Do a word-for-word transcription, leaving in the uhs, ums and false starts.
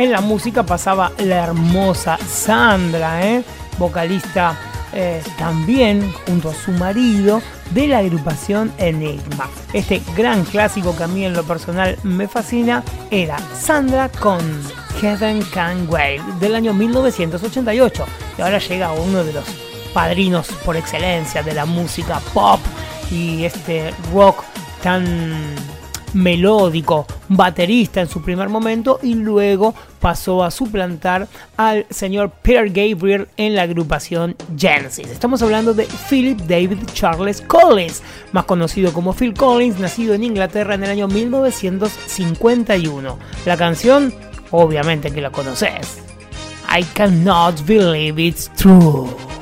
en la música pasaba la hermosa Sandra, ¿eh? vocalista eh, también junto a su marido de la agrupación Enigma. Este gran clásico que a mí en lo personal me fascina era Sandra con Heaven Can Wait del año mil novecientos ochenta y ocho. Y ahora llega uno de los padrinos por excelencia de la música pop y este rock tan melódico, baterista en su primer momento, y luego pasó a suplantar al señor Peter Gabriel en la agrupación Genesis. Estamos hablando de Philip David Charles Collins, más conocido como Phil Collins, nacido en Inglaterra en el año mil novecientos cincuenta y uno. La canción, obviamente que la conoces, I Cannot Believe It's True.